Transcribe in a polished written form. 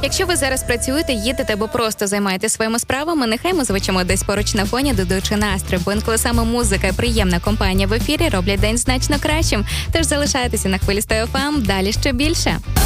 Якщо ви зараз працюєте, їдете або просто займаєтесь своїми справами, нехай ми звучимо десь поруч на фоні, додаючи настрій, бо інколи саме музика і приємна компанія в ефірі роблять день значно кращим. Тож залишайтеся на хвилі 100 FM, далі ще більше.